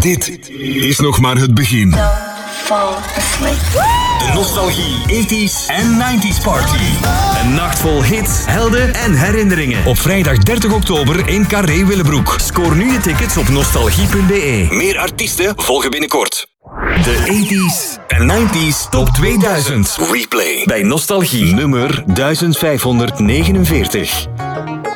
Dit is nog maar het begin. De Nostalgie 80s en 90s Party. Een nacht vol hits, helden en herinneringen. Op vrijdag 30 oktober in Carré Willebroek. Scoor nu je tickets op nostalgie.be. Meer artiesten volgen binnenkort. De 80s en 90s Top 2000 Replay bij Nostalgie nummer 1549.